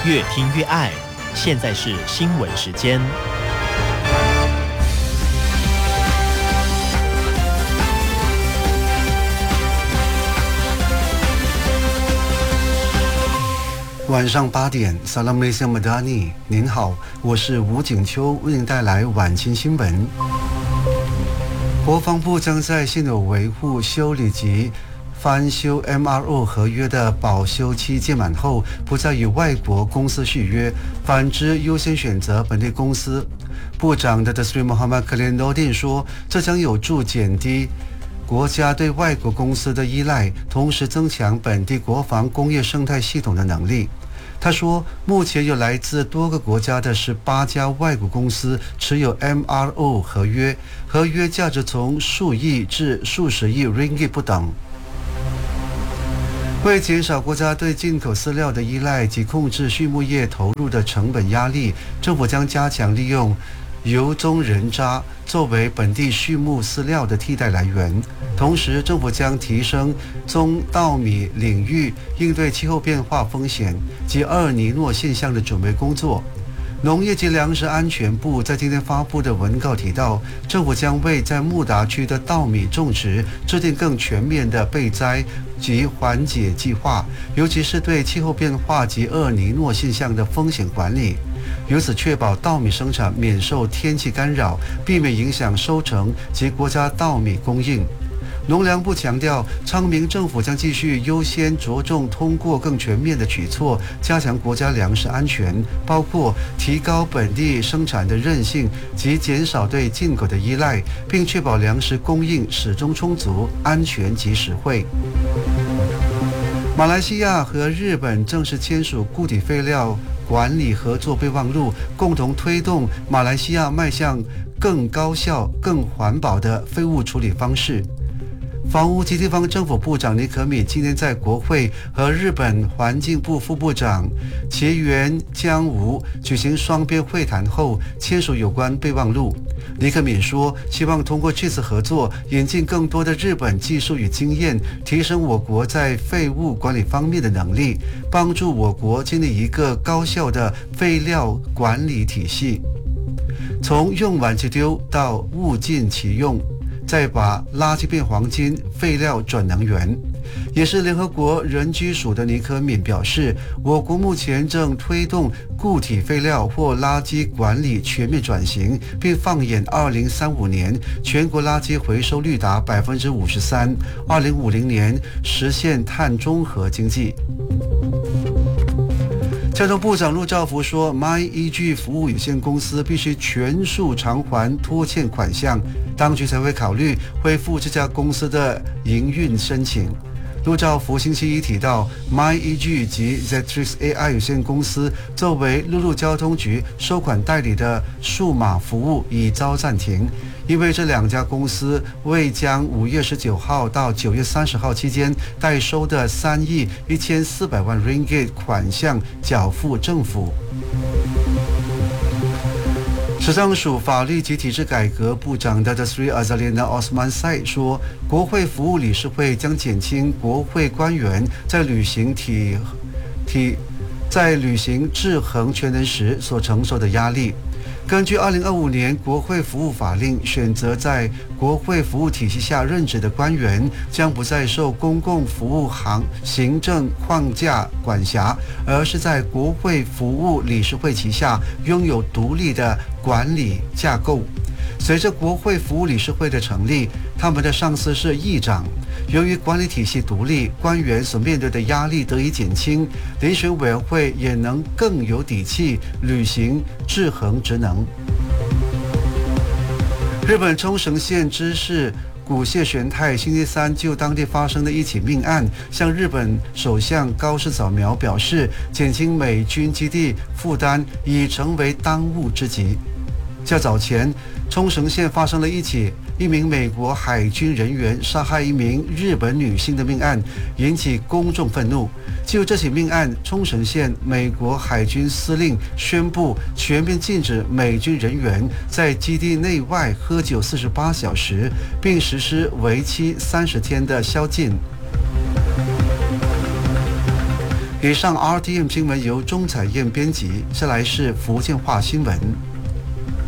越听越爱。现在是新闻时间。 晚上8点 Salam Malaysia Madani， 您好，我是吴景秋，为您带来晚间新闻。国防部将在现有维护、修理及翻修 MRO 合约的保修期届满后，不再与外国公司续约，反之优先选择本地公司。部长的 Sri Muhammad Khalil Nordin 说，这将有助减低国家对外国公司的依赖，同时增强本地国防工业生态系统的能力。他说，目前有来自多个国家的18家外国公司持有 MRO 合约，合约价值从数亿至数十亿 ringgit 不等。为减少国家对进口饲料的依赖及控制畜牧业投入的成本压力，政府将加强利用油棕人渣作为本地畜牧饲料的替代来源。同时，政府将提升棕稻米领域应对气候变化风险及厄尔尼诺现象的准备工作。农业及粮食安全部在今天发布的文告提到，政府将为在穆达区的稻米种植制定更全面的备灾及缓解计划，尤其是对气候变化及厄尔尼诺现象的风险管理，由此确保稻米生产免受天气干扰，避免影响收成及国家稻米供应。农粮部强调，昌明政府将继续优先着重通过更全面的举措，加强国家粮食安全，包括提高本地生产的韧性及减少对进口的依赖，并确保粮食供应始终充足、安全及实惠。马来西亚和日本正式签署固体废料管理合作备忘录，共同推动马来西亚迈向更高效、更环保的废物处理方式。房屋及地方政府部长尼可敏今天在国会和日本环境部副部长结原江吾举行双边会谈后，签署有关备忘录。尼可敏说，希望通过这次合作，引进更多的日本技术与经验，提升我国在废物管理方面的能力，帮助我国建立一个高效的废料管理体系，从用完即丢到物尽其用，再把垃圾变黄金，废料转能源。也是联合国人居署的尼可敏表示，我国目前正推动固体废料或垃圾管理全面转型，并放眼2035年全国垃圾回收率达53%，2050年实现碳中和经济。交通部长陆兆福说 ，MyEG 服务有限公司必须全数偿还拖欠款项，当局才会考虑恢复这家公司的营运申请。陆兆福星期一提到 ，MyEG 及 Zetrix AI 有限公司作为陆路交通局收款代理的数码服务已遭暂停，因为这两家公司未将5月19号到9月30号期间代收的3亿1400万 ringgit 款项缴付政府。时尚署法律及体制改革部长的 Sri Azalina Osman Said 说，国会服务理事会将减轻国会官员在履行制衡权能时所承受的压力。根据2025年国会服务法令，选择在国会服务体系下任职的官员将不再受公共服务行政框架管辖，而是在国会服务理事会旗下拥有独立的管理架构。随着国会服务理事会的成立，他们的上司是议长。由于管理体系独立，官员所面对的压力得以减轻，遴选委员会也能更有底气履行制衡职能。日本冲绳县知事古谢玄太星期三就当地发生的一起命案，向日本首相高市早苗表示，减轻美军基地负担已成为当务之急。较早前，冲绳县发生了一名美国海军人员杀害一名日本女性的命案，引起公众愤怒。就这起命案，冲绳县美国海军司令宣布全面禁止美军人员在基地内外喝酒48小时，并实施为期30天的宵禁。 以上 RTM 新闻由钟彩燕编辑，接下来是福建话新闻。